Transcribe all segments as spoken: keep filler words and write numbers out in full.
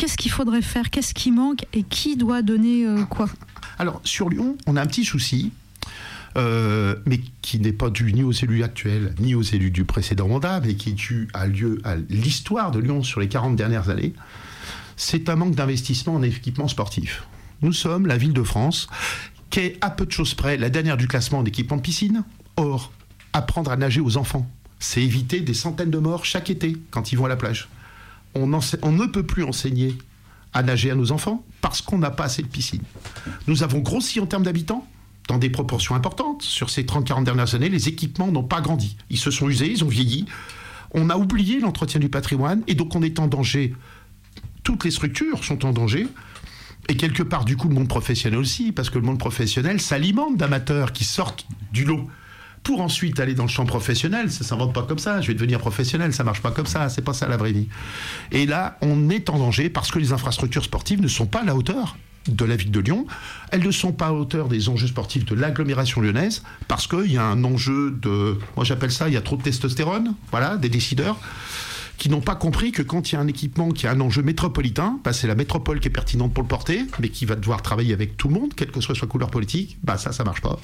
qu'est-ce qu'il faudrait faire? Qu'est-ce qui manque? Et qui doit donner euh, quoi? Alors, sur Lyon, on a un petit souci, euh, mais qui n'est pas dû ni aux élus actuels, ni aux élus du précédent mandat, mais qui est dû à, lieu, à l'histoire de Lyon sur les quarante dernières années. C'est un manque d'investissement en équipement sportif. Nous sommes la ville de France qui est à peu de choses près la dernière du classement en équipement de piscine. Or, apprendre à nager aux enfants, c'est éviter des centaines de morts chaque été quand ils vont à la plage. On, ense- on ne peut plus enseigner à nager à nos enfants parce qu'on n'a pas assez de piscines. Nous avons grossi en termes d'habitants dans des proportions importantes. Sur ces trente à quarante dernières années, les équipements n'ont pas grandi. Ils se sont usés, ils ont vieilli. On a oublié l'entretien du patrimoine et donc on est en danger. Toutes les structures sont en danger. Et quelque part, du coup, le monde professionnel aussi, parce que le monde professionnel s'alimente d'amateurs qui sortent du lot pour ensuite aller dans le champ professionnel. Ça ne s'invente pas comme ça. Je vais devenir professionnel, ça ne marche pas comme ça. C'est pas ça la vraie vie. Et là, on est en danger parce que les infrastructures sportives ne sont pas à la hauteur de la ville de Lyon. Elles ne sont pas à hauteur des enjeux sportifs de l'agglomération lyonnaise parce qu'il y a un enjeu de... Moi, j'appelle ça, il y a trop de testostérone, voilà, des décideurs qui n'ont pas compris que quand il y a un équipement qui a un enjeu métropolitain, bah c'est la métropole qui est pertinente pour le porter, mais qui va devoir travailler avec tout le monde, quelle que soit sa couleur politique, bah ça, ça marche pas.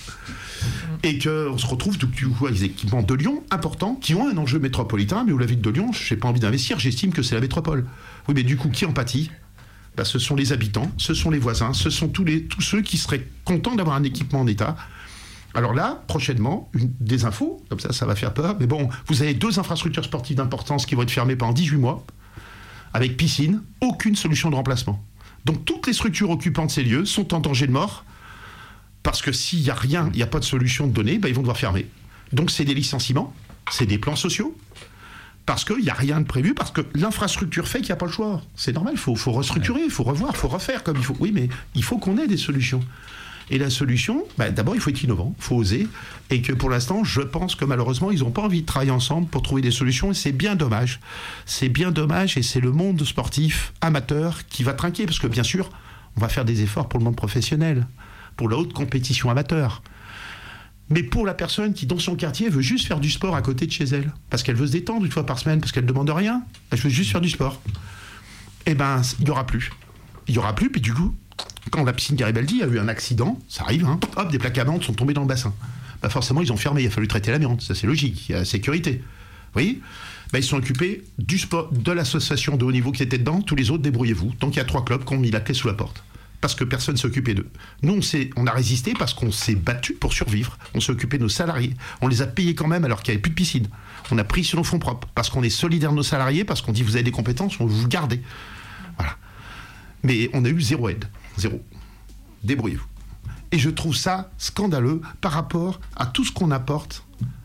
Et qu'on se retrouve du coup avec des équipements de Lyon importants, qui ont un enjeu métropolitain, mais où la ville de Lyon, je n'ai pas envie d'investir, j'estime que c'est la métropole. Oui, mais du coup, qui en pâtit? Bah, ce sont les habitants, ce sont les voisins, ce sont tous, les, tous ceux qui seraient contents d'avoir un équipement en état. Alors là, prochainement, une, des infos, comme ça, ça va faire peur, mais bon, vous avez deux infrastructures sportives d'importance qui vont être fermées pendant dix-huit mois, avec piscine, aucune solution de remplacement. Donc toutes les structures occupant de ces lieux sont en danger de mort, parce que s'il n'y a rien, il n'y a pas de solution de donner, bah, ils vont devoir fermer. Donc c'est des licenciements, c'est des plans sociaux, parce qu'il n'y a rien de prévu, parce que l'infrastructure fait qu'il n'y a pas le choix. C'est normal, il faut, faut restructurer, il faut revoir, il faut refaire comme il faut. Oui, mais il faut qu'on ait des solutions. Et la solution, bah, d'abord, il faut être innovant, il faut oser. Et que pour l'instant, je pense que malheureusement, ils n'ont pas envie de travailler ensemble pour trouver des solutions. Et c'est bien dommage. C'est bien dommage. Et c'est le monde sportif amateur qui va trinquer. Parce que bien sûr, on va faire des efforts pour le monde professionnel, pour la haute compétition amateur. Mais pour la personne qui, dans son quartier, veut juste faire du sport à côté de chez elle, parce qu'elle veut se détendre une fois par semaine, parce qu'elle ne demande rien, elle veut juste faire du sport, eh ben, il n'y aura plus. Il n'y aura plus, puis du coup, quand la piscine Garibaldi a eu un accident, ça arrive, hein, hop, des plaques amiantes sont tombées dans le bassin. Bah forcément, ils ont fermé, il a fallu traiter l'amiante, ça c'est logique, il y a la sécurité. Vous voyez, bah, ils se sont occupés du sport, de l'association de haut niveau qui était dedans, tous les autres, débrouillez-vous. Donc il y a trois clubs qui ont mis la clé sous la porte, parce que personne ne s'est occupé d'eux. Nous, on, s'est, on a résisté parce qu'on s'est battu pour survivre, on s'est occupé de nos salariés, on les a payés quand même alors qu'il n'y avait plus de piscine. On a pris sur nos fonds propres, parce qu'on est solidaire de nos salariés, parce qu'on dit vous avez des compétences, on vous gardez. Voilà. Mais on a eu zéro aide. Zéro. Débrouillez-vous. Et je trouve ça scandaleux par rapport à tout ce qu'on apporte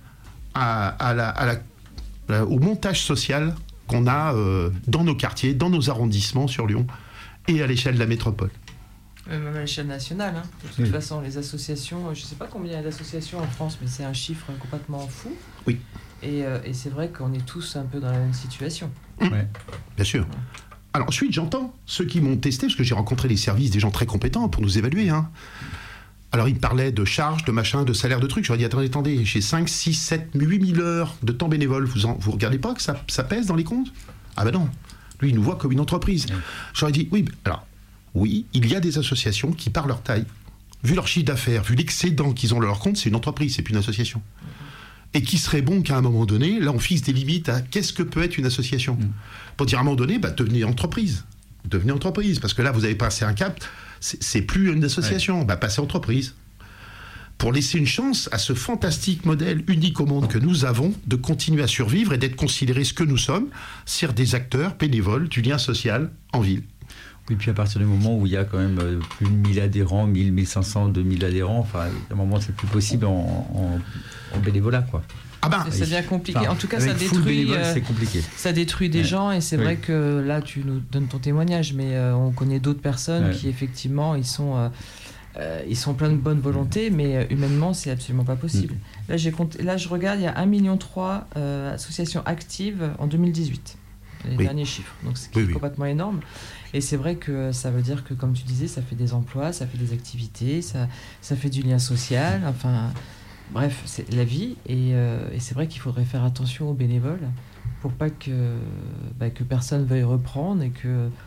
à, à la, à la, au montage social qu'on a euh, dans nos quartiers, dans nos arrondissements sur Lyon et à l'échelle de la métropole. Même à l'échelle nationale. Hein. De toute oui. façon, les associations, je ne sais pas combien il y a d'associations en France, mais c'est un chiffre complètement fou. Oui. Et, euh, et c'est vrai qu'on est tous un peu dans la même situation. Mmh. Ouais. Bien sûr. Ouais. Alors ensuite, j'entends ceux qui m'ont testé, parce que j'ai rencontré les services, des gens très compétents pour nous évaluer. Hein. Alors ils me parlaient de charges, de machin, de salaire, de trucs. Je leur ai dit, attendez, attendez, j'ai cinq, six, sept, huit mille heures de temps bénévole. Vous ne vous regardez pas que ça, ça pèse dans les comptes? Ah ben non. Lui, il nous voit comme une entreprise. Mmh. Je leur ai dit, oui, alors, oui, il y a des associations qui, par leur taille, vu leur chiffre d'affaires, vu l'excédent qu'ils ont dans leur compte, c'est une entreprise, c'est plus une association. Mmh. Et qui serait bon qu'à un moment donné, là on fixe des limites à qu'est-ce que peut être une association. Mmh. Pour dire à un moment donné, bah, devenez entreprise. Devenez entreprise, parce que là vous avez passé un cap, c'est, c'est plus une association, ouais. bah, passez entreprise. Pour laisser une chance à ce fantastique modèle unique au monde que nous avons, de continuer à survivre et d'être considérés ce que nous sommes, c'est des acteurs bénévoles du lien social en ville. Oui, puis à partir du moment où il y a quand même plus de mille adhérents, mille, mille cinq cents, deux mille adhérents, enfin, à un moment, c'est plus possible en, en, en bénévolat, quoi. Ah ben, ça devient compliqué. Enfin, en tout cas, ça détruit, euh, c'est compliqué. Ça détruit des ouais. gens, et c'est oui. vrai que là, tu nous donnes ton témoignage, mais euh, on connaît d'autres personnes ouais. qui, effectivement, ils sont, euh, euh, ils sont pleins de bonne volonté, mais euh, humainement, c'est absolument pas possible. Mm. Là, j'ai compté, là, je regarde, il y a un virgule trois million euh, associations actives en deux mille dix-huit. Les oui. derniers chiffres. Donc, c'est oui, complètement oui. énorme. Et c'est vrai que ça veut dire que, comme tu disais, ça fait des emplois, ça fait des activités, ça, ça fait du lien social, enfin, bref, c'est la vie. Et, euh, et c'est vrai qu'il faudrait faire attention aux bénévoles pour pas que, bah, que personne veuille reprendre et que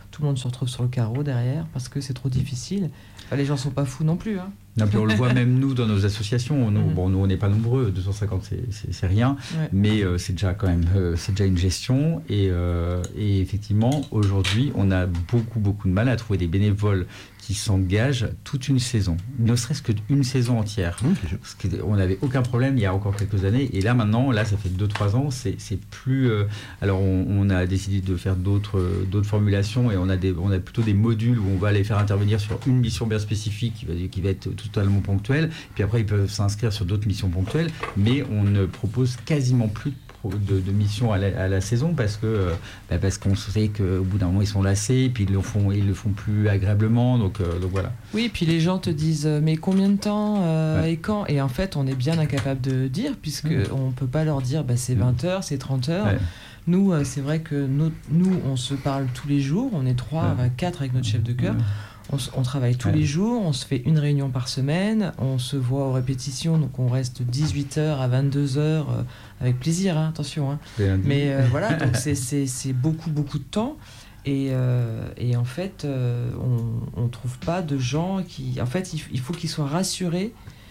tout le monde se retrouve sur le carreau derrière parce que c'est trop difficile. Enfin, les gens sont pas fous non plus. Hein. Non, puis on le voit même nous dans nos associations. Nous, mmh. bon, nous on n'est pas nombreux, deux cent cinquante c'est, c'est, c'est rien, ouais. mais euh, c'est déjà quand même, euh, c'est déjà une gestion. Et, euh, et effectivement, aujourd'hui, on a beaucoup beaucoup de mal à trouver des bénévoles qui s'engagent toute une saison, ne serait-ce qu'une saison entière. Mmh. Parce qu'on n'avait aucun problème il y a encore quelques années, et là maintenant, là ça fait deux trois ans, c'est, c'est plus. Euh, alors on, on a décidé de faire d'autres d'autres formulations, et on a des, on a plutôt des modules où on va les faire intervenir sur une mission bien spécifique qui va, qui va être totalement ponctuelle. Puis après ils peuvent s'inscrire sur d'autres missions ponctuelles, mais on ne propose quasiment plus de, de missions à la, à la saison parce que bah parce qu'on sait qu'au bout d'un moment ils sont lassés, et puis ils le font ils le font plus agréablement, donc, euh, donc voilà. Oui, et puis les gens te disent mais combien de temps euh, ouais. et quand, et en fait on est bien incapable de dire, puisque mmh. on peut pas leur dire bah, c'est vingt heures, c'est trente heures. Ouais. Nous, euh, c'est vrai que nous, nous on se parle tous les jours, on est trois, ouais. quatre avec notre chef de chœur. On, on travaille tous ouais. les jours, on se fait une réunion par semaine, on se voit aux répétitions, donc on reste dix-huit heures à vingt-deux heures, euh, avec plaisir, hein, attention. Hein. Mais euh, voilà, donc c'est, c'est, c'est beaucoup, beaucoup de temps. Et, euh, et en fait, euh, on ne trouve pas de gens qui... En fait, il, il faut qu'ils soient rassurés.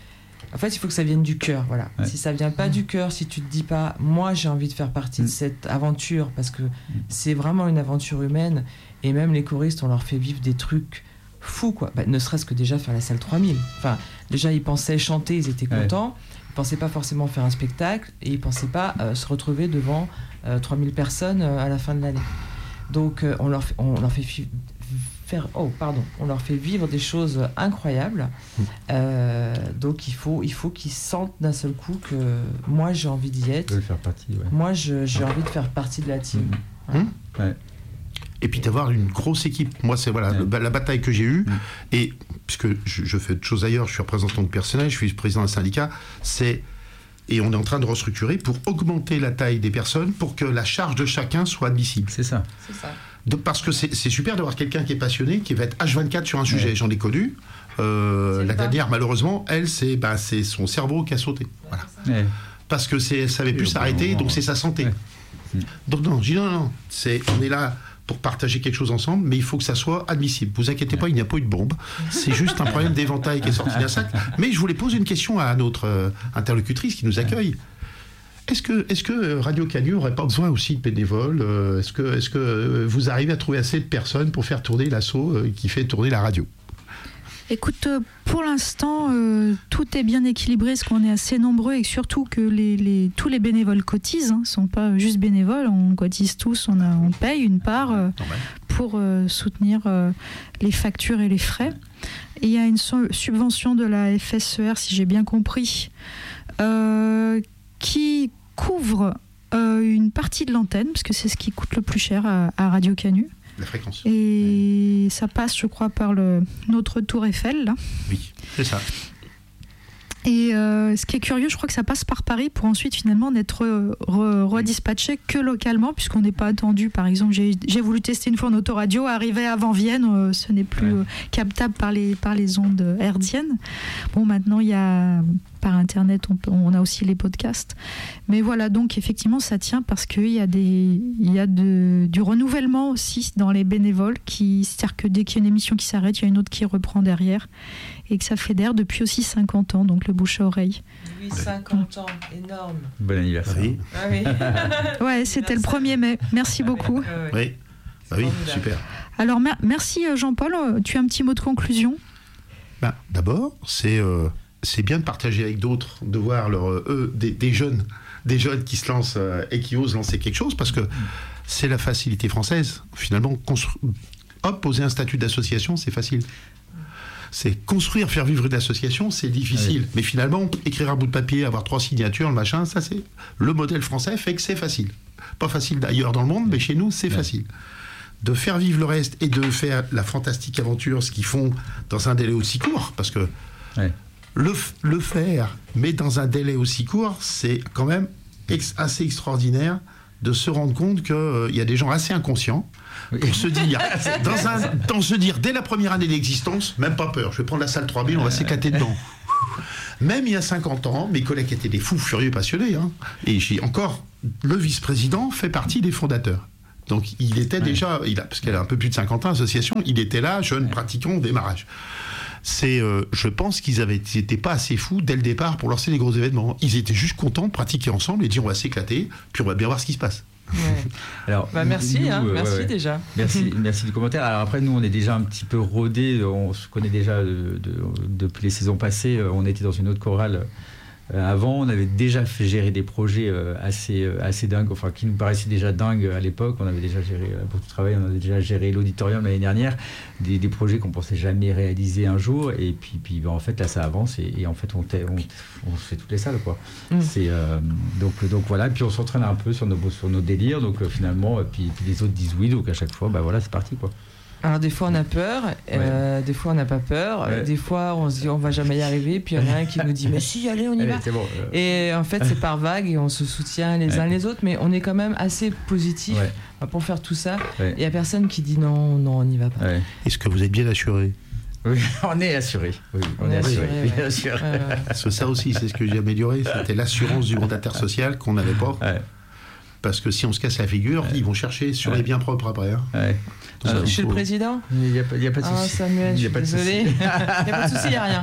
En fait, il faut que ça vienne du cœur, voilà. Ouais. Si ça vient pas mmh. du cœur, si tu te dis pas, moi j'ai envie de faire partie mmh. de cette aventure, parce que mmh. c'est vraiment une aventure humaine, et même les choristes, on leur fait vivre des trucs fou quoi, bah, ne serait-ce que déjà faire la salle trois mille, enfin déjà ils pensaient chanter, ils étaient contents, ouais. ils pensaient pas forcément faire un spectacle, et ils pensaient pas euh, se retrouver devant euh, trois mille personnes euh, à la fin de l'année. Donc euh, on leur fait, on leur fait fi- faire oh pardon on leur fait vivre des choses incroyables. mmh. euh, donc il faut il faut qu'ils sentent d'un seul coup que moi j'ai envie d'y être, de faire partie, ouais. moi je, j'ai envie de faire partie de la team. mmh. Voilà. Mmh. Ouais. Et puis d'avoir une grosse équipe. Moi, c'est voilà, ouais. le, la bataille que j'ai eue, mmh. et puisque je, je fais autre chose ailleurs, je suis représentant de personnel, je suis président d'un syndicat, c'est, et on est en train de restructurer pour augmenter la taille des personnes pour que la charge de chacun soit admissible. C'est ça. C'est ça. De, parce que c'est, c'est super d'avoir quelqu'un qui est passionné, qui va être H vingt-quatre sur un sujet, ouais. j'en ai connu. Euh, la dernière, malheureusement, elle, c'est, bah, c'est son cerveau qui a sauté. Voilà. Ouais. Parce que c'est, ça n'avait plus s'arrêter, donc c'est sa santé. Ouais. Donc non, je dis non, non, c'est, on est là pour partager quelque chose ensemble, mais il faut que ça soit admissible. Vous inquiétez pas, il n'y a pas eu de bombe. C'est juste un problème d'éventail qui est sorti d'un sac. Mais je voulais poser une question à notre euh, interlocutrice qui nous accueille. Est-ce que, est-ce que Radio Canu n'aurait pas besoin aussi de bénévoles ? euh, Est-ce que, est-ce que vous arrivez à trouver assez de personnes pour faire tourner l'asso euh, qui fait tourner la radio ? Écoute, pour l'instant, euh, tout est bien équilibré, parce qu'on est assez nombreux, et surtout que les, les, tous les bénévoles cotisent, ne hein, sont pas juste bénévoles, on cotise tous, on, a, on paye une part euh, pour euh, soutenir euh, les factures et les frais. Et il y a une so- subvention de la F S E R, si j'ai bien compris, euh, qui couvre euh, une partie de l'antenne, parce que c'est ce qui coûte le plus cher à, à Radio Canu. La fréquence. Et ouais. ça passe, je crois, par le, notre tour Eiffel, là. Oui, c'est ça. Et euh, ce qui est curieux, je crois que ça passe par Paris pour ensuite, finalement, n'être re, redispatché que localement, puisqu'on n'est pas attendu. Par exemple, j'ai, j'ai voulu tester une fois en autoradio, arriver avant Vienne, euh, ce n'est plus ouais. euh, captable par les, par les ondes hertziennes. Bon, maintenant, il y a... Par Internet, on, peut, on a aussi les podcasts. Mais voilà, donc effectivement, ça tient parce qu'il y a, des, il y a de, du renouvellement aussi dans les bénévoles. Qui, c'est-à-dire que dès qu'il y a une émission qui s'arrête, il y a une autre qui reprend derrière. Et que ça fédère depuis aussi cinquante ans, donc le bouche à oreille. Oui, cinquante ans, énorme. Bon anniversaire. Oui. Ah oui. Ouais, c'était le premier mai. Merci beaucoup. Ah oui, bah oui, super. Alors, mer- merci Jean-Paul. Tu as un petit mot de conclusion ? Ben, d'abord, c'est... Euh... c'est bien de partager avec d'autres, de voir leur, eux, des, des jeunes, des jeunes qui se lancent euh, et qui osent lancer quelque chose, parce que c'est la facilité française. Finalement, constru- hop, poser un statut d'association, c'est facile. C'est construire, faire vivre une association, c'est difficile. Oui. Mais finalement, écrire un bout de papier, avoir trois signatures, le machin, ça c'est le modèle français fait que c'est facile. Pas facile d'ailleurs dans le monde, mais chez nous, c'est oui. facile. De faire vivre le reste et de faire la fantastique aventure, ce qu'ils font dans un délai aussi court, parce que oui. Le, le faire, mais dans un délai aussi court, c'est quand même ex- assez extraordinaire de se rendre compte qu'il euh, y a des gens assez inconscients pour oui. se dire, dans un, dans se dire, dès la première année d'existence, même pas peur, je vais prendre la salle trois mille, on va s'éclater dedans. Même il y a cinquante ans, mes collègues étaient des fous furieux passionnés, hein, et j'ai encore, le vice-président fait partie des fondateurs. Donc il était ouais. déjà, il a, parce qu'elle a un peu plus de cinquante ans, association, il était là, jeune ouais. pratiquant au démarrage. C'est, euh, je pense qu'ils avaient, ils étaient pas assez fous dès le départ pour lancer les gros événements. Ils étaient juste contents de pratiquer ensemble et de dire on va s'éclater, puis on va bien voir ce qui se passe. Ouais. Alors, bah merci, nous, hein, euh, merci ouais, ouais. déjà. Merci, merci du commentaire. Alors après, nous, on est déjà un petit peu rodés, on se connaît déjà de, de, depuis les saisons passées. On était dans une autre chorale euh, avant, on avait déjà fait gérer des projets euh, assez, euh, assez dingues, enfin qui nous paraissaient déjà dingues à l'époque. On avait déjà géré, pour tout travail, on avait déjà géré l'auditorium l'année dernière, des, des projets qu'on pensait jamais réaliser un jour. Et puis, puis ben, en fait, là, ça avance et, et en fait, on, on, on fait toutes les salles, quoi. Mmh. C'est, euh, donc, donc voilà, et puis on s'entraîne un peu sur nos, sur nos délires. Donc euh, finalement, puis, puis les autres disent oui, donc à chaque fois, ben voilà, c'est parti, quoi. Alors des fois on a peur, euh, ouais. des fois on n'a pas peur, ouais. des fois on se dit on va jamais y arriver, puis il y en a un qui nous dit mais si, allez on y allez, va. Bon, euh... Et en fait c'est par vague et on se soutient les ouais. uns les autres, mais on est quand même assez positif ouais. pour faire tout ça. Il ouais. n'y a personne qui dit non, non on n'y va pas. Ouais. Est-ce que vous êtes bien assuré ? Oui, on est assuré. Oui, on, on est assuré. assuré, ouais. assuré. Ouais, ouais. Parce que ça aussi, c'est ce que j'ai amélioré, c'était l'assurance du mandataire social qu'on n'avait pas. Ouais. Parce que si on se casse la figure, ouais. ils vont chercher sur ouais. les biens propres après. Hein. Ouais. Euh, chez faut... le président ? Il n'y a, a pas de souci. Ah, Samuel, je suis désolé. Il n'y a pas de souci, il n'y a rien.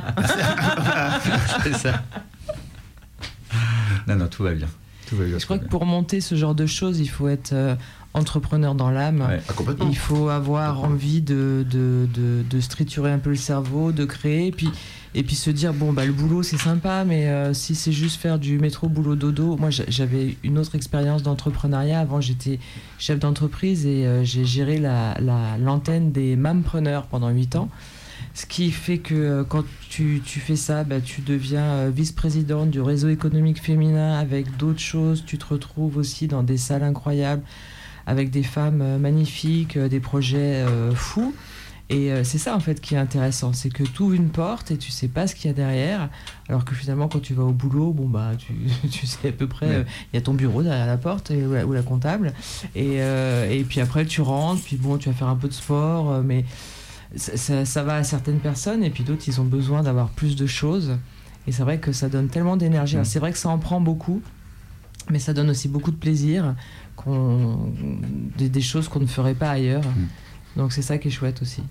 C'est ça. Non, non, tout va bien. Tout va bien je crois bien. que pour monter ce genre de choses, il faut être euh, entrepreneur dans l'âme. Ouais. Ah, complètement. Il faut avoir envie de, de, de, de striturer un peu le cerveau, de créer, et puis, et puis se dire, bon, bah, le boulot, c'est sympa, mais euh, si c'est juste faire du métro, boulot, dodo... Moi, j'avais une autre expérience d'entrepreneuriat. Avant, j'étais chef d'entreprise et euh, j'ai géré la, la, l'antenne des mampreneurs pendant huit ans. Ce qui fait que euh, quand tu, tu fais ça, bah, tu deviens euh, vice-présidente du réseau économique féminin avec d'autres choses. Tu te retrouves aussi dans des salles incroyables avec des femmes euh, magnifiques, euh, des projets euh, fous. Et euh, c'est ça en fait qui est intéressant, c'est que tu ouvres une porte et tu sais pas ce qu'il y a derrière, alors que finalement quand tu vas au boulot, bon bah tu, tu sais à peu près, il ouais. euh, y a ton bureau derrière la porte et, ou, la, ou la comptable, et, euh, et puis après tu rentres, puis bon tu vas faire un peu de sport, euh, mais ça, ça, ça va à certaines personnes, et puis d'autres ils ont besoin d'avoir plus de choses, et c'est vrai que ça donne tellement d'énergie. Alors, c'est vrai que ça en prend beaucoup, mais ça donne aussi beaucoup de plaisir, qu'on, des, des choses qu'on ne ferait pas ailleurs. Donc c'est ça qui est chouette aussi.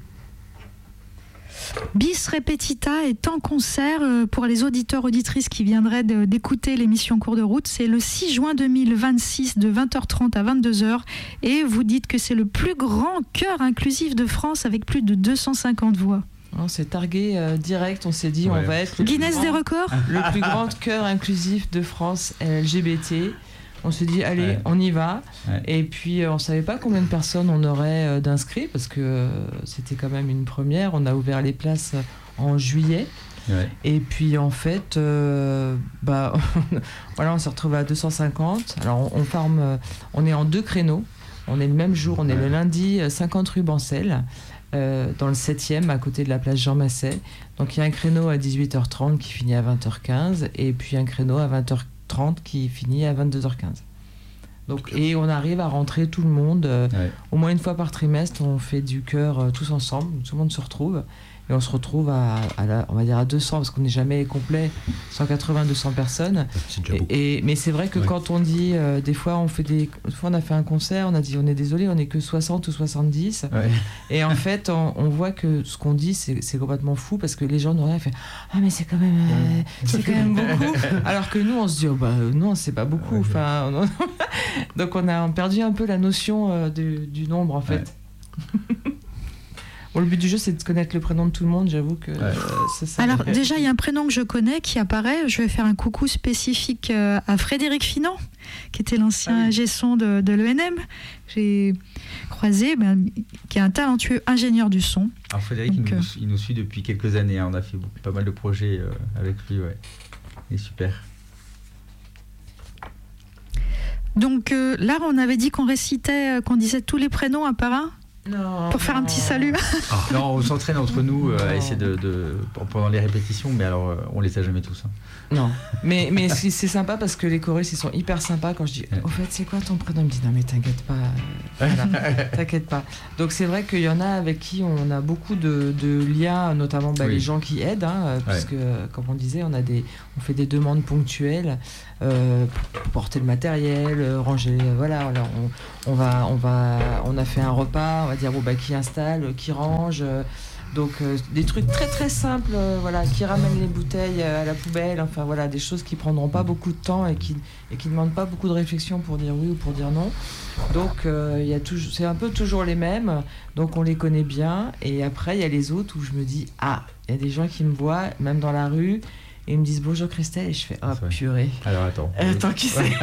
Bis Repetita est en concert pour les auditeurs auditrices qui viendraient de, d'écouter l'émission Cours de route. C'est le six juin deux mille vingt-six de vingt heures trente à vingt-deux heures. Et vous dites que c'est le plus grand chœur inclusif de France avec plus de deux cent cinquante voix. On s'est targué euh, direct, on s'est dit ouais. on va être le Guinness grand, des records, le plus grand chœur inclusif de France L G B T. On s'est dit, allez, ouais. on y va. Ouais. Et puis, euh, on ne savait pas combien de personnes on aurait euh, d'inscrits, parce que euh, c'était quand même une première. On a ouvert les places en juillet. Ouais. Et puis, en fait, euh, bah, voilà, on s'est retrouvé à deux cent cinquante. Alors, on, on, forme, euh, on est en deux créneaux. On est le même jour, on est ouais. le lundi cinquante rue Bancel, euh, dans le septième, à côté de la place Jean Masset. Donc, il y a un créneau à dix-huit heures trente qui finit à vingt heures quinze, et puis un créneau à vingt heures trente qui finit à vingt-deux heures quinze. Donc, et on arrive à rentrer tout le monde, euh, ouais. au moins une fois par trimestre, on fait du chœur euh, tous ensemble, tout le monde se retrouve, et on se retrouve à, à la, on va dire à deux cents, parce qu'on n'est jamais complet, cent quatre-vingts à deux cents personnes. C'est déjà et, et, mais c'est vrai que ouais. quand on dit, euh, des fois on fait des, une fois on a fait un concert, on a dit on est désolé, on n'est que soixante ou soixante-dix, ouais. et en fait on, on voit que ce qu'on dit c'est, c'est complètement fou, parce que les gens nous regardent et font ah mais c'est quand même, euh, ouais. c'est quand même beaucoup, alors que nous on se dit oh, bah non c'est pas beaucoup, enfin ouais. Donc on a perdu un peu la notion euh, du, du nombre en fait. Ouais. Bon, le but du jeu, c'est de connaître le prénom de tout le monde, j'avoue que ouais. euh, c'est ça. Alors, déjà, il y a un prénom que je connais qui apparaît. Je vais faire un coucou spécifique euh, à Frédéric Finan, qui était l'ancien ah oui. G-son de, de l'E N M. J'ai croisé, ben, qui est un talentueux ingénieur du son. Alors, Frédéric, Donc, il, nous, euh... il nous suit depuis quelques années. Hein. On a fait beaucoup, pas mal de projets euh, avec lui. Ouais. Il est super. Donc, euh, là, on avait dit qu'on récitait, qu'on disait tous les prénoms un par un. Non, pour faire un petit salut. Oh. Non, on s'entraîne entre nous euh, à essayer de, de pendant les répétitions, mais alors euh, on les a jamais tous. Hein. Non, mais mais c'est, c'est sympa parce que les choristes ils sont hyper sympas quand je dis. Au fait, c'est quoi ton prénom? Il me dit non mais t'inquiète pas, euh, voilà, t'inquiète pas. Donc c'est vrai qu'il y en a avec qui on a beaucoup de, de liens, notamment bah, oui. les gens qui aident, hein, parce ouais. que comme on disait, on a des, on fait des demandes ponctuelles. Euh, porter le matériel, euh, ranger, euh, voilà, alors on, on va, on va, on a fait un repas, on va dire bon bah qui installe, qui range, euh, donc euh, des trucs très très simples, euh, voilà, qui ramène les bouteilles à la poubelle, enfin voilà, des choses qui prendront pas beaucoup de temps et qui et qui demandent pas beaucoup de réflexion pour dire oui ou pour dire non. Donc euh, il y a toujours, c'est un peu toujours les mêmes, donc on les connaît bien. Et après il y a les autres où je me dis ah, il y a des gens qui me voient même dans la rue. Et ils me disent bonjour Christelle et je fais oh purée. Alors attends. Attends qui c'est.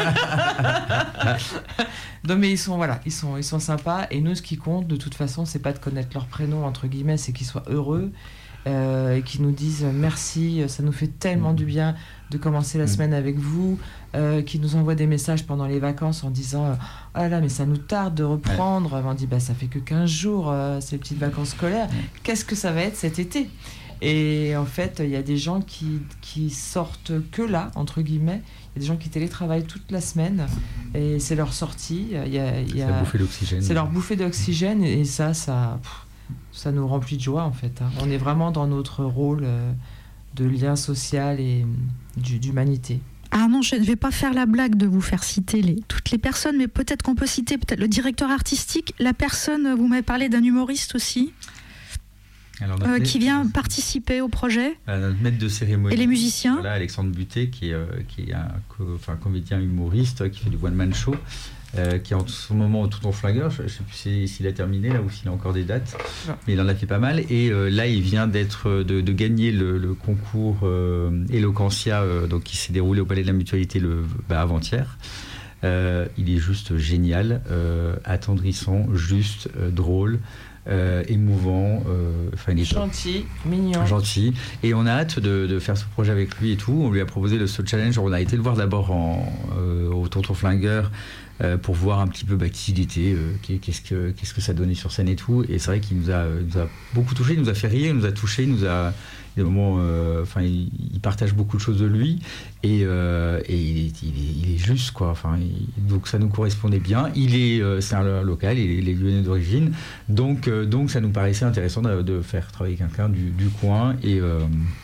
Non mais ils sont voilà, ils sont ils sont sympas et nous ce qui compte de toute façon c'est pas de connaître leur prénom entre guillemets, c'est qu'ils soient heureux euh, et qu'ils nous disent merci, ça nous fait tellement mmh. du bien de commencer la mmh. semaine avec vous, euh, qu'ils nous envoient des messages pendant les vacances en disant oh là là mais ça nous tarde de reprendre. Ouais. On dit bah ça fait que quinze jours euh, ces petites vacances scolaires. Mmh. Qu'est-ce que ça va être cet été? Et en fait, il y a des gens qui, qui sortent que là, entre guillemets. Il y a des gens qui télétravaillent toute la semaine et c'est leur sortie. Il y a, il y a, c'est la bouffée d'oxygène. C'est leur bouffée d'oxygène et ça, ça, ça nous remplit de joie en fait. On est vraiment dans notre rôle de lien social et d'humanité. Ah non, je ne vais pas faire la blague de vous faire citer les, toutes les personnes, mais peut-être qu'on peut citer peut-être le directeur artistique, la personne, vous m'avez parlé d'un humoriste aussi. Alors, euh, maître, qui vient participer au projet. Euh, notre maître de cérémonie. Et les musiciens. Voilà, Alexandre Butet, qui est, euh, qui est un co- enfin, comédien humoriste, qui fait du one-man show, euh, qui est en ce moment au Tonton Flingueur. Je ne sais plus s'il, s'il a terminé là ou s'il a encore des dates, non. mais il en a fait pas mal. Et euh, là, il vient d'être, de, de gagner le, le concours euh, Eloquentia, euh, donc, qui s'est déroulé au Palais de la Mutualité le, bah, avant-hier. Euh, il est juste génial, euh, attendrissant, juste, euh, drôle. Euh, émouvant, euh, enfin il est gentil, mignon, gentil, et on a hâte de, de faire ce projet avec lui et tout. On lui a proposé le ce challenge. On a été le voir d'abord en, euh, au Tonton Flingueur euh, pour voir un petit peu bah, qui il était, euh, qu'est-ce que qu'est-ce que ça donnait sur scène et tout. Et c'est vrai qu'il nous a, nous a beaucoup touché, il nous a fait rire, il nous a touché, il nous a des moments, euh, enfin il, il partage beaucoup de choses de lui et, euh, et il, est, il, est, il est juste quoi. Enfin il, donc ça nous correspondait bien. Il est, euh, c'est un local, il est, il est lyonnais d'origine, donc euh, donc ça nous paraissait intéressant de, de faire travailler quelqu'un du, du coin et euh,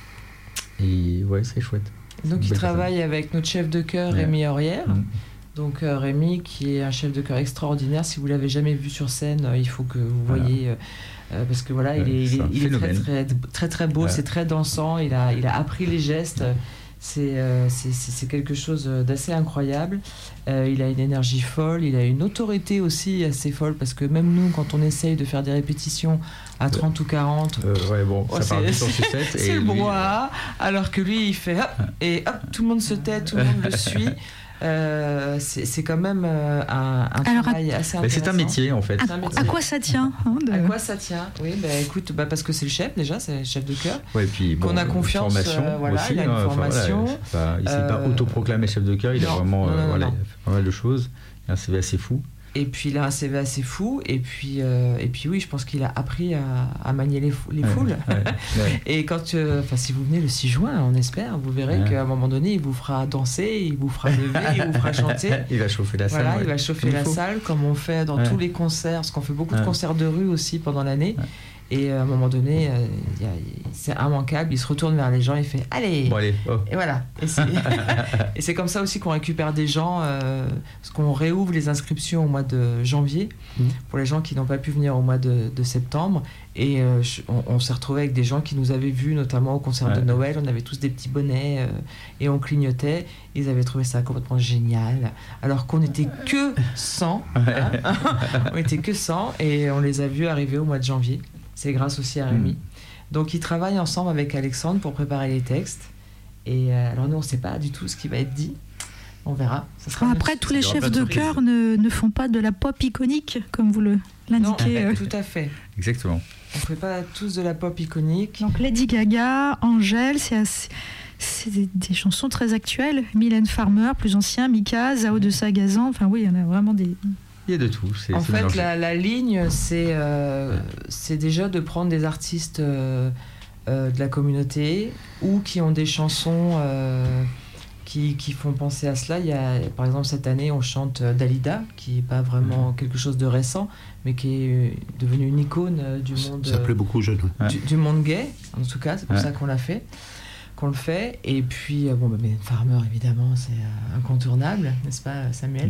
et ouais c'est chouette. Donc il travaille personne. Avec notre chef de chœur ouais. Rémi Aurière. Mmh. Donc euh, Rémi qui est un chef de chœur extraordinaire. Si vous l'avez jamais vu sur scène, euh, il faut que vous voilà. voyez. Euh, Euh, parce que voilà, ouais, il est, il est, il est très, très, très très beau, ouais. c'est très dansant, il a, il a appris les gestes, c'est, euh, c'est, c'est, c'est quelque chose d'assez incroyable. Euh, il a une énergie folle, il a une autorité aussi assez folle, parce que même nous, quand on essaye de faire des répétitions à trente ou quarante, euh, ouais, bon, oh, ça c'est, part c'est, c'est, c'est le brouhaha, alors que lui, il fait hop, et hop, tout le monde se tait, tout le monde le suit. Euh, c'est, c'est quand même euh, un, un Alors, travail assez intéressant. C'est un métier en fait. À, métier. À quoi ça tient hein, de... À quoi ça tient Oui, bah, écoute, bah, parce que c'est le chef déjà, c'est le chef de chœur. Ouais, puis bon, qu'on a confiance. Formation euh, voilà, aussi, il a une hein, formation. Enfin, voilà, il ne s'est euh... pas autoproclamé chef de chœur, il non, a vraiment, non, non, euh, voilà, il a fait pas mal de choses. Il a un C V assez fou. Et puis il a un C V assez fou, et puis, euh, et puis oui, je pense qu'il a appris à, à manier les, fou- les ouais, foules. Ouais, ouais. Et quand, euh, si vous venez le six juin, on espère, vous verrez ouais. qu'à un moment donné, il vous fera danser, il vous fera lever, il vous fera chanter. Il va chauffer la voilà, salle. Ouais. Il va chauffer il la faut. salle, comme on fait dans ouais. tous les concerts, parce qu'on fait beaucoup ouais. de concerts de rue aussi pendant l'année. Ouais. Et à un moment donné, euh, y a, c'est immanquable, il se retourne vers les gens, il fait « Allez, bon, allez oh. !» Et voilà. Et c'est, et c'est comme ça aussi qu'on récupère des gens, euh, parce qu'on réouvre les inscriptions au mois de janvier, mmh. pour les gens qui n'ont pas pu venir au mois de, de septembre. Et euh, on, on s'est retrouvé avec des gens qui nous avaient vus, notamment au concert ouais. de Noël. On avait tous des petits bonnets euh, et on clignotait. Ils avaient trouvé ça complètement génial, alors qu'on n'était que cent. Hein. On n'était que cent et on les a vus arriver au mois de janvier. C'est grâce aussi à Rémi. Mmh. Donc ils travaillent ensemble avec Alexandre pour préparer les textes. Et euh, alors nous, on ne sait pas du tout ce qui va être dit. On verra. Ça sera Après, une... tous les chefs de chœur ne, ne font pas de la pop iconique, comme vous le, l'indiquez. Non, euh... tout à fait. Exactement. On ne fait pas tous de la pop iconique. Donc Lady Gaga, Angèle, c'est, assez... c'est des, des chansons très actuelles. Mylène Farmer, plus ancien, Mika, Zao de Sagazan. Enfin oui, il y en a vraiment des... Il y a de tout. C'est, en c'est fait, la, la ligne, c'est, euh, ouais. c'est déjà de prendre des artistes euh, euh, de la communauté ou qui ont des chansons euh, qui, qui font penser à cela. Il y a, par exemple, cette année, on chante Dalida, qui n'est pas vraiment mmh. quelque chose de récent, mais qui est devenue une icône du monde. Ça plaît beaucoup aux jeunes. Ouais. Du, du monde gay, en tout cas, c'est pour ouais. ça qu'on l'a fait. qu'on le fait. Et puis, bon, bah, Mylène Farmer, évidemment, c'est euh, incontournable, n'est-ce pas, Samuel?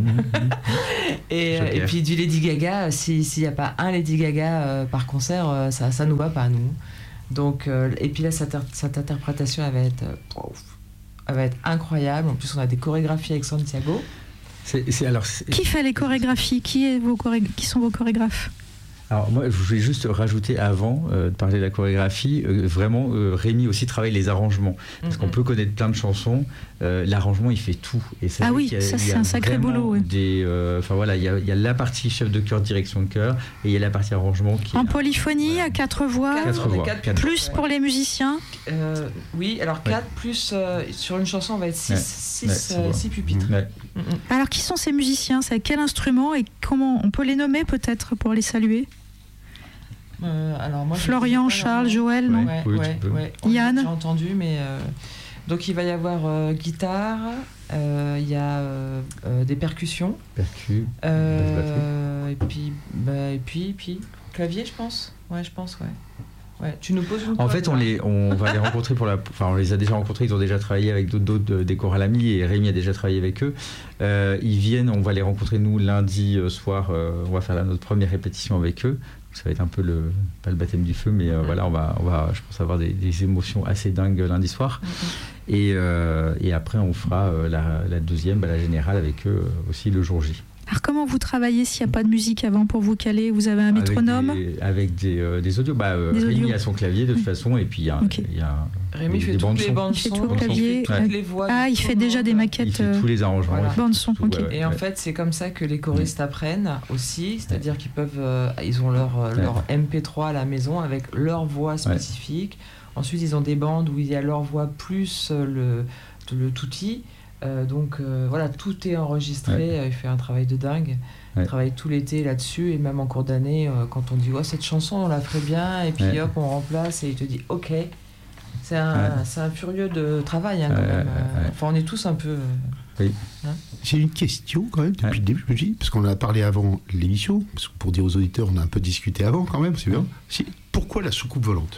et, euh, et puis du Lady Gaga, s'il n'y a pas un Lady Gaga euh, par concert, euh, ça ne nous va pas, nous. Donc, euh, et puis là, cette, cette interprétation, elle va, être, euh, elle va être incroyable. En plus, on a des chorégraphies avec Santiago. C'est, c'est, alors, c'est... Qui fait les chorégraphies? Qui, est vos choré... Qui sont vos chorégraphes? Alors moi, je voulais juste rajouter avant euh, de parler de la chorégraphie, euh, vraiment, euh, Rémi aussi travaille les arrangements. Parce mm-hmm. qu'on peut connaître plein de chansons, euh, l'arrangement, il fait tout. Et ah oui, a, ça c'est un sacré boulot. Oui. Des, euh, voilà, il y, y a la partie chef de chœur, direction de chœur, et il y a la partie arrangement qui en est... polyphonie, à quatre voix, quatre voix. Quatre, quatre, plus pour les musiciens. Euh, oui, alors quatre ouais. plus, euh, sur une chanson, on va être six ouais. ouais, pupitres. Ouais. Mm-hmm. Alors qui sont ces musiciens? C'est quel instrument et comment on peut les nommer peut-être pour les saluer? Euh, alors moi, Florian, Charles, Joël, non? Ouais, oui, ouais, ouais. Yann. J'ai entendu, mais euh, donc il va y avoir euh, guitare, il euh, y a euh, euh, des percussions, percus, euh, et puis, bah, et puis, et puis clavier, je pense. Ouais, je pense, ouais. Ouais, tu nous poses une en fait, on, les, on va les rencontrer pour la. Enfin, on les a déjà rencontrés. Ils ont déjà travaillé avec d'autres, d'autres des chorales amis et Rémi a déjà travaillé avec eux. Euh, ils viennent. On va les rencontrer nous lundi soir. Euh, on va faire la, notre première répétition avec eux. Ça va être un peu le pas le baptême du feu, mais euh, mmh. voilà, on va, on va, je pense avoir des, des émotions assez dingues lundi soir. Mmh. Et, euh, et après, on fera euh, la, la deuxième, bah, la générale avec eux euh, aussi le jour J. Alors comment vous travaillez s'il n'y a pas de musique avant pour vous caler? Vous avez un métronome? Avec des, avec des, euh, des audios. Bah, euh, des Rémi audios. A son clavier de toute façon et puis il y a, okay. il y a Rémi des, fait des toutes les bandes son. Il fait tout le clavier. Toutes ouais. les voix. Ah, il fait déjà des maquettes. Il fait tous les arrangements. Voilà. Bandes son. Tout, okay. ouais, ouais, et en ouais. fait, c'est comme ça que les choristes ouais. apprennent aussi, c'est-à-dire ouais. qu'ils peuvent, euh, ils ont leur euh, leur ouais. M P trois à la maison avec leur voix spécifique. Ouais. Ensuite, ils ont des bandes où il y a leur voix plus euh, le le tutti. Euh, donc euh, voilà, tout est enregistré. Ouais. Il fait un travail de dingue. Ouais. Il travaille tout l'été là-dessus et même en cours d'année, euh, quand on dit oh, cette chanson on la ferait bien et puis ouais. hop on remplace et il te dit ok. C'est un, ouais. c'est un furieux de travail hein, quand ouais, même. Ouais. Enfin on est tous un peu. Euh, oui. Hein J'ai une question quand même depuis ouais. le début, je me dis, parce qu'on en a parlé avant l'émission, parce que pour dire aux auditeurs on a un peu discuté avant quand même, c'est bien. Ouais. Pourquoi la soucoupe volante?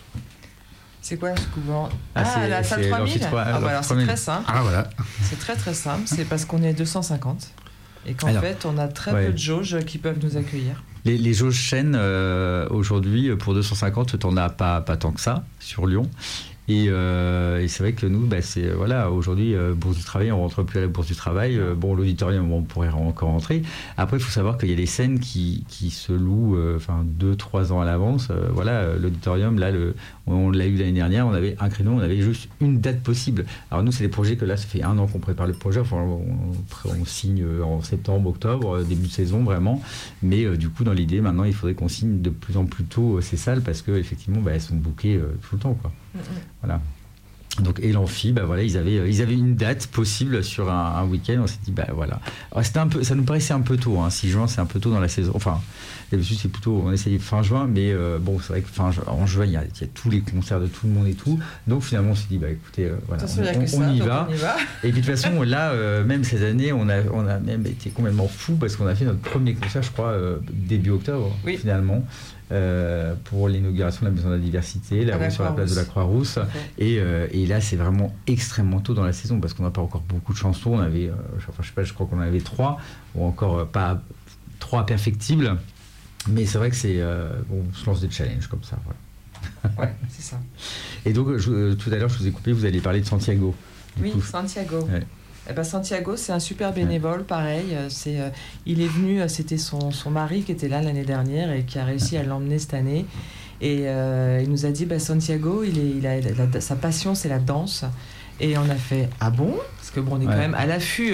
C'est quoi la soucoupe volante? Ah, ah c'est, la salle trois mille. trois, ah bah alors c'est très simple. Ah voilà. C'est très très simple, c'est parce qu'on est deux cent cinquante. Et qu'en alors, fait, on a très ouais. peu de jauges qui peuvent nous accueillir. Les, les jauges chaînes, euh, aujourd'hui, pour deux cent cinquante, t'en as pas, pas tant que ça, sur Lyon. Et, euh, et c'est vrai que nous, bah, c'est, voilà, aujourd'hui, euh, Bourse du Travail, on ne rentre plus à la Bourse du Travail. Euh, bon, l'auditorium, on pourrait encore rentrer. Après, il faut savoir qu'il y a des scènes qui, qui se louent enfin, deux, trois ans à l'avance. Euh, voilà, l'auditorium, là, le, on l'a eu l'année dernière, on avait un créneau, on avait juste une date possible. Alors nous, c'est des projets que là, ça fait un an qu'on prépare le projet. Enfin, on, on signe en septembre, octobre, début de saison, vraiment. Mais euh, du coup, dans l'idée, maintenant, il faudrait qu'on signe de plus en plus tôt ces salles parce qu'effectivement, bah, elles sont bookées euh, tout le temps, quoi. Voilà. Donc, et l'amphi, bah voilà, ils avaient, ils avaient une date possible sur un, un week-end. On s'est dit, bah voilà. Alors, c'était un peu, ça nous paraissait un peu tôt. Hein. six juin, c'est un peu tôt dans la saison. Enfin, d'habitude, c'est plutôt, on essayait fin juin, mais euh, bon, c'est vrai que fin, en juin, il y, a, il y a tous les concerts de tout le monde et tout. Donc, finalement, on s'est dit, bah écoutez, euh, voilà, on, on, on, ça, y va. on y va. Et puis, de toute façon, là, euh, même cette année, on a, on a même été complètement fou parce qu'on a fait notre premier concert, je crois, euh, début octobre, oui. finalement. Euh, pour l'inauguration de la Maison de la Diversité, là haut sur la place de la Croix-Rousse. Okay. Et, euh, et là, c'est vraiment extrêmement tôt dans la saison parce qu'on n'a pas encore beaucoup de chansons. On avait, euh, enfin, je sais pas, je crois qu'on en avait trois, ou encore euh, pas trois perfectibles. Mais c'est vrai que c'est, euh, bon, on se lance des challenges comme ça. Voilà. Ouais, c'est ça. Et donc, je, euh, tout à l'heure, je vous ai coupé, vous allez parler de Santiago. Oui, coup. Santiago. Ouais. Eh ben Santiago, c'est un super bénévole, pareil. C'est, euh, il est venu, c'était son, son mari qui était là l'année dernière et qui a réussi à l'emmener cette année. Et euh, il nous a dit, bah, Santiago, il est, il a, la, la, sa passion, c'est la danse. Et on a fait, ah bon? Parce que bon, on est ouais. quand même à l'affût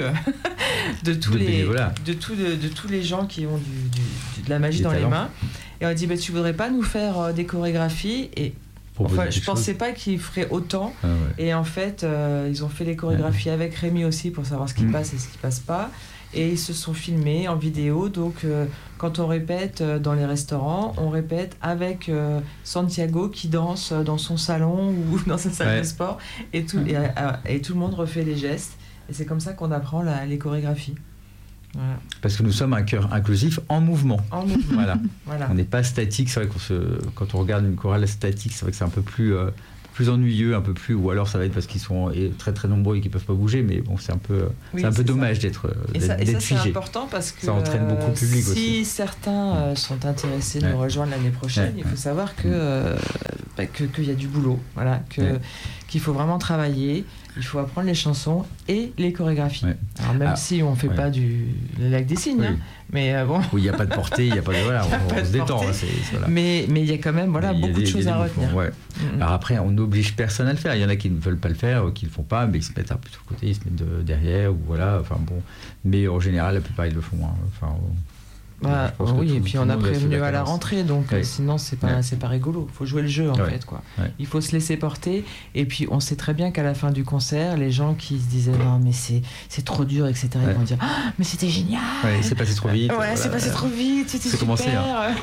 de tous, de les, de, tout, de, de tous les gens qui ont du, du, de la magie des dans talents. Les mains. Et on a dit, bah, tu voudrais pas nous faire euh, des chorégraphies? Et enfin, je pensais choses. Pas qu'ils feraient autant. Ah ouais. Et en fait, euh, ils ont fait les chorégraphies ouais. avec Rémi aussi pour savoir ce qui mmh. passe et ce qui passe pas. et ils se sont filmés en vidéo. Donc, euh, quand on répète euh, dans les restaurants, on répète avec euh, Santiago qui danse dans son salon ou dans sa salle ouais. de sport, et tout, et, et, et tout le monde refait les gestes. Et c'est comme ça qu'on apprend la, les chorégraphies. Voilà. Parce que nous sommes un chœur inclusif en mouvement. En mouvement. Voilà. Voilà. On n'est pas statique. C'est vrai qu'on se, quand on regarde une chorale statique, c'est vrai que c'est un peu plus, euh, plus ennuyeux, un peu plus, ou alors ça va être parce qu'ils sont très très nombreux et qu'ils peuvent pas bouger. Mais bon, c'est un peu, oui, c'est un peu c'est dommage ça. d'être, et d'être, ça, et d'être ça, figé. C'est important parce que ça entraîne beaucoup de public si aussi. Si certains euh, sont intéressés de ouais. nous rejoindre l'année prochaine, ouais. il faut savoir que euh, bah, que qu'il y a du boulot. Voilà, que ouais. qu'il faut vraiment travailler. Il faut apprendre les chansons et les chorégraphies. Ouais. Alors même ah, si on ne fait ouais. pas du le lac des signes, oui. hein, mais euh, bon. Oui, il n'y a pas de portée, il n'y a pas de voilà, on, on se détend. Hein, c'est, c'est, voilà. Mais mais il y a quand même voilà beaucoup des, de choses à retenir. Ouais. Mm-hmm. Alors après, on n'oblige personne à le faire. Il y en a qui ne veulent pas le faire, qui ne le font pas, mais ils se mettent un peu de côté, ils se mettent de, derrière ou voilà. Enfin bon, mais en général, la plupart ils le font. Hein. Enfin. Bah, oui, tout, et puis on a prévenu à la rentrée, donc ouais. sinon c'est pas, ouais. c'est pas rigolo. Il faut jouer le jeu en ouais. fait, quoi. Ouais. Il faut se laisser porter, et puis on sait très bien qu'à la fin du concert, les gens qui se disaient non mais c'est, c'est trop dur, et cetera, ouais. ils vont dire ah mais c'était génial. Ouais, c'est passé trop vite. Ouais, voilà. c'est passé trop vite, c'était c'est super. Commencé, hein.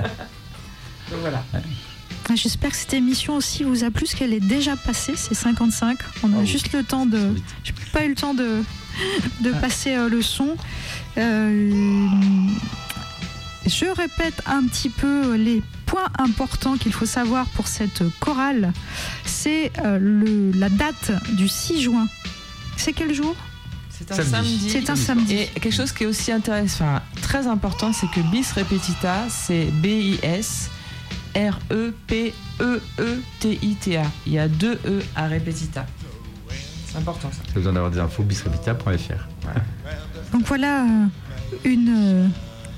Donc voilà. Ouais. J'espère que cette émission aussi vous a plu, parce qu'elle est déjà passée, c'est cinquante-cinq. On a oh, juste le temps de. J'ai pas eu le temps de, de ah. passer euh, le son. Euh, je répète un petit peu les points importants qu'il faut savoir pour cette chorale. C'est euh, le, la date du six juin. C'est quel jour ? C'est un samedi. C'est un samedi. Et quelque chose qui est aussi intéressant, enfin, très important, c'est que bis repetita, c'est B I S R E P E E T I T A. Il y a deux E à repetita. C'est important ça. Si vous avez besoin d'avoir des infos, bis repetita point f r. Voilà. Donc voilà euh, une, euh,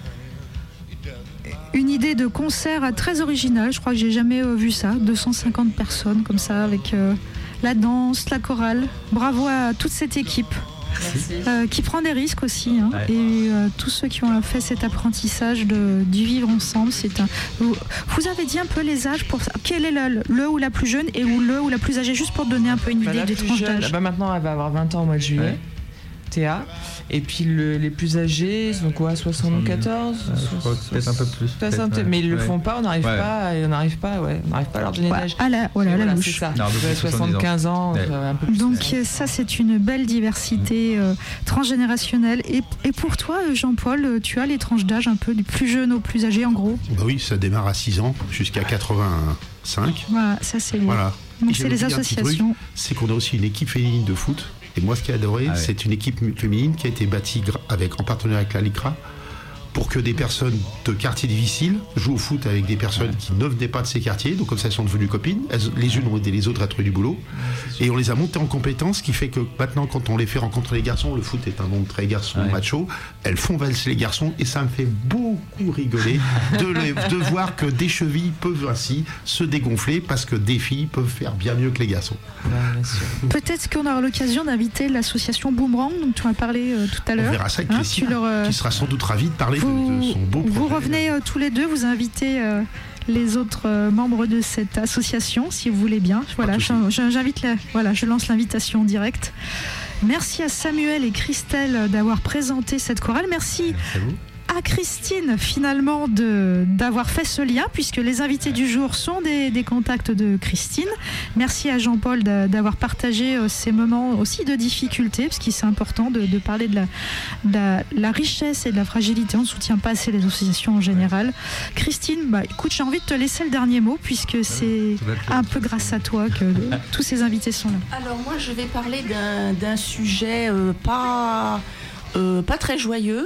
une idée de concert très originale. Je crois que j'ai jamais euh, vu ça. deux cent cinquante personnes comme ça avec euh, la danse, la chorale. Bravo à toute cette équipe. Euh, qui prend des risques aussi, hein. Ouais. Et euh, tous ceux qui ont fait cet apprentissage de, du vivre ensemble, c'est un. Vous, vous avez dit un peu les âges pour ça. Quel est le, le ou la plus jeune et ou le ou la plus âgée, juste pour donner un peu une bah, idée des tranches d'âge. Bah maintenant, elle va avoir vingt ans au mois de juillet. Ouais. Théa. Et puis le, les plus âgés, sont quoi, soixante-quatorze euh, Peut-être un peu plus. Peut-être peut-être, ouais. Mais ils le ouais. font pas, on n'arrive ouais. pas, on n'arrive pas, ouais, on n'arrive pas à leur donner l'âge. Ah là, voilà, voilà, la c'est ça. Non, soixante-quinze ans, ouais. un peu plus. Donc ça, c'est une belle diversité euh, transgénérationnelle. Et, et pour toi, Jean-Paul, tu as les tranches d'âge un peu du plus jeune au plus âgé, en gros. Bah oui, ça démarre à six ans jusqu'à quatre-vingt-cinq. Voilà, ça c'est. Voilà. Donc c'est les associations. Truc, c'est qu'on a aussi une équipe féminine de foot. Et moi, ce qui est adoré, ah ouais. c'est une équipe féminine qui a été bâtie avec, en partenariat avec la LICRA pour que des personnes de quartiers difficiles jouent au foot avec des personnes qui ne venaient pas de ces quartiers. Donc comme ça, elles sont devenues copines. Elles, les unes ont aidé les autres à trouver du boulot. Et on les a montées en compétences, ce qui fait que maintenant, quand on les fait rencontrer les garçons, le foot est un monde très garçon ouais. macho, elles font valser les garçons et ça me fait beaucoup rigoler de, les, de voir que des chevilles peuvent ainsi se dégonfler parce que des filles peuvent faire bien mieux que les garçons. Ouais, peut-être qu'on aura l'occasion d'inviter l'association Boomerang, dont tu en as parlé euh, tout à l'heure. On verra ça avec Christine, hein, leur, euh... qui sera sans doute ravie de parler vous, de, de son beau projet. Vous revenez euh, tous les deux, vous invitez euh, les autres euh, membres de cette association, si vous voulez bien. Voilà, j'invite la, voilà, je lance l'invitation directe. Merci à Samuel et Christelle d'avoir présenté cette chorale. Merci. Merci à vous. À Christine finalement de, d'avoir fait ce lien, puisque les invités du jour sont des, des contacts de Christine. Merci à Jean-Paul de, d'avoir partagé euh, ces moments aussi de difficulté, parce qu'il c'est important de, de parler de la, de la, la richesse et de la fragilité. On ne soutient pas assez les associations en général. Christine, bah, écoute, j'ai envie de te laisser le dernier mot, puisque c'est un peu grâce à toi que le, tous ces invités sont là. Alors moi je vais parler d'un, d'un sujet euh, pas, euh, pas très joyeux.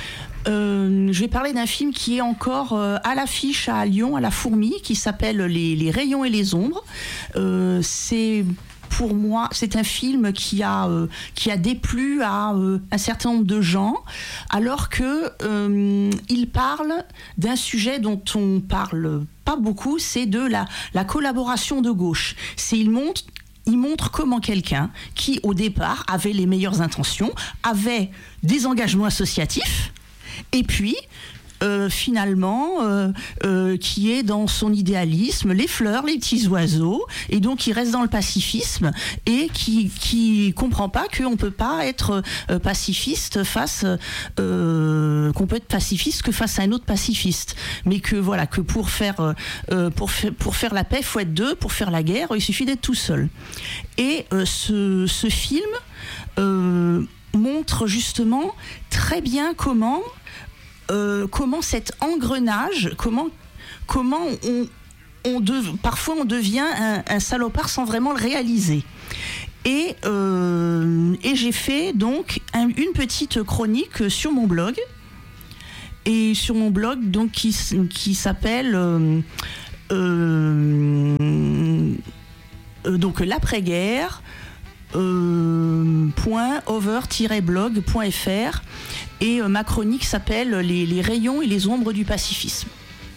Euh, je vais parler d'un film qui est encore euh, à l'affiche à Lyon, à la Fourmi, qui s'appelle Les, les rayons et les ombres. Euh, c'est pour moi, c'est un film qui a euh, qui a déplu à euh, un certain nombre de gens, alors que euh, il parle d'un sujet dont on parle pas beaucoup, c'est de la la collaboration de gauche. C'est il montre Il montre comment quelqu'un qui, au départ, avait les meilleures intentions, avait des engagements associatifs, et puis euh, finalement, euh, euh, qui est dans son idéalisme, les fleurs, les petits oiseaux, et donc qui reste dans le pacifisme et qui qui comprend pas qu'on peut pas être euh, pacifiste face, euh, qu'on peut être pacifiste que face à un autre pacifiste, mais que voilà que pour faire euh, pour faire pour faire la paix, il faut être deux, pour faire la guerre, il suffit d'être tout seul. Et euh, ce ce film euh, montre justement très bien comment euh, comment cet engrenage, comment comment on, on dev, parfois on devient un, un salopard sans vraiment le réaliser. Et, euh, et j'ai fait donc un, une petite chronique sur mon blog, et sur mon blog donc qui, qui s'appelle euh, euh, donc l'après-guerre. Euh, over blog point f r, et euh, ma chronique s'appelle les, les rayons et les ombres du pacifisme.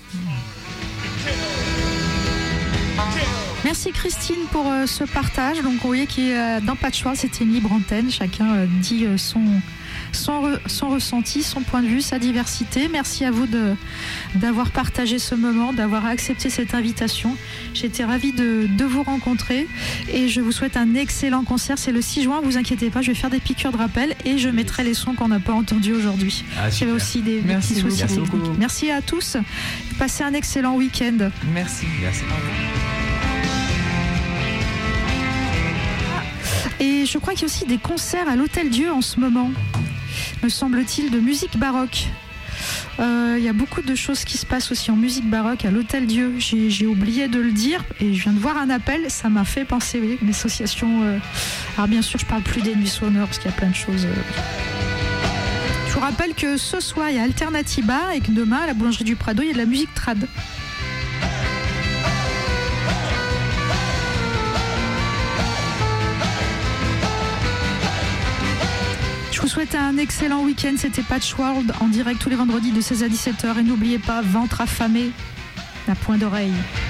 Merci Christine pour euh, ce partage. Donc vous voyez qu'il euh, dans Patchworld, c'était une libre antenne, chacun euh, dit euh, son Son, re, son ressenti, son point de vue, sa diversité. Merci à vous de, d'avoir partagé ce moment, d'avoir accepté cette invitation. J'étais ravie de, de vous rencontrer et je vous souhaite un excellent concert. C'est le six juin, vous inquiétez pas, je vais faire des piqûres de rappel et je mettrai les sons qu'on n'a pas entendus aujourd'hui. Ah, il y avait aussi des, des petits soucis techniques. Merci à tous. Passez un excellent week-end. Merci. Merci. Et je crois qu'il y a aussi des concerts à l'Hôtel Dieu en ce moment, me semble-t-il, de musique baroque. Euh, il y a beaucoup de choses qui se passent aussi en musique baroque à l'Hôtel Dieu. J'ai, j'ai oublié de le dire et je viens de voir un appel, ça m'a fait penser, oui, une association. Euh... Alors bien sûr, je parle plus des nuits sonores parce qu'il y a plein de choses. Euh... Je vous rappelle que ce soir, il y a Alternativa et que demain, à la boulangerie du Prado, il y a de la musique trad. Je vous souhaite un excellent week-end. C'était Patchworld en direct tous les vendredis de seize à dix-sept heures. Et n'oubliez pas, ventre affamé, la pointe d'oreille.